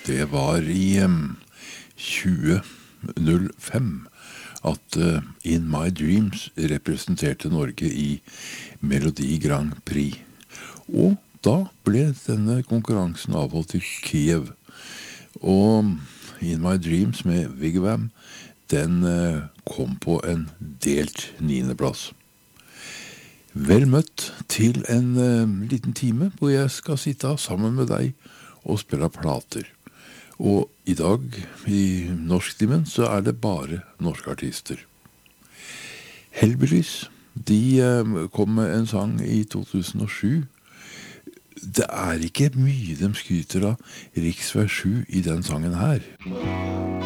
Det var i 2005 at In My Dreams representerte Norge i Melodi Grand Prix. Og da ble denne konkurransen avholdt i Kiev. Og In My Dreams med Wigwam, den kom på en delt 9. plass. Vel møtt til en liten time hvor jeg skal sitte sammen med deg og spille plater. Og i dag, i norsktimen, så er det bare norske artister. Hellbillies, de kom med en sang i 2007. Det er ikke mye de skryter av Riksvei 7 i den sangen her.